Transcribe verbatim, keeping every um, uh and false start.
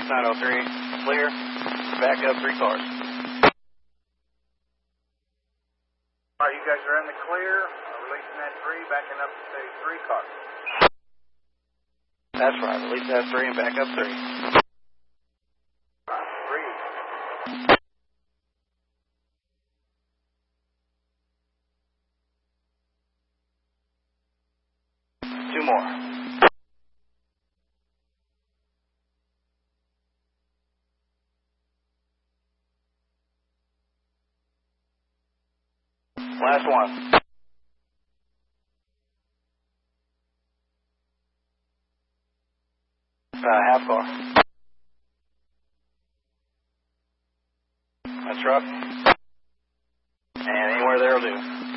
nine oh three, clear, back up three cars. All right, you guys are in the clear, releasing that three, backing up to three cars. That's right, release that three and back up three. Three. Two more. Last one. Uh, half car. That's truck. And anywhere there will do.